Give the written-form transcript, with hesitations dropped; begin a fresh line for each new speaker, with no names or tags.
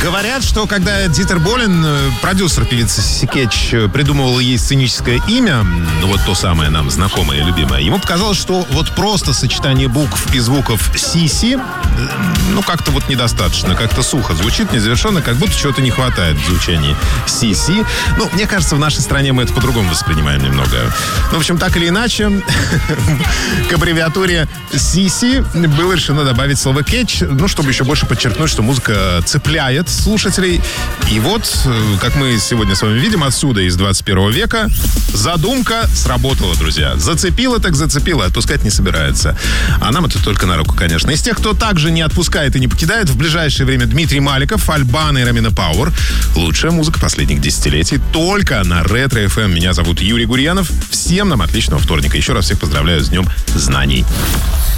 Говорят, что когда Дитер Болин, продюсер певицы Сиси Кетч, придумывал ей сценическое имя, ну вот то самое нам знакомое и любимое, ему показалось, что вот просто сочетание букв и звуков Сиси, ну как-то вот недостаточно, как-то сухо звучит, незавершенно, как будто чего-то не хватает в звучании Сиси. Ну, мне кажется, в нашей стране мы это по-другому воспринимаем немного. Ну, в общем, так или иначе, к аббревиатуре Сиси было решено добавить слово Кетч, ну, чтобы еще больше подчеркнуть, что музыка цепляет слушателей. И вот, как мы сегодня с вами видим, отсюда, из 21 века, задумка сработала, друзья. Зацепила так зацепила, отпускать не собирается. А нам это только на руку, конечно. Из тех, кто также не отпускает и не покидает, в ближайшее время Дмитрий Маликов, Альбана и Ромина Пауэр. Лучшая музыка последних десятилетий только на Ретро ФМ. Меня зовут Юрий Гурьянов. Всем нам отличного вторника. Еще раз всех поздравляю с Днем Знаний.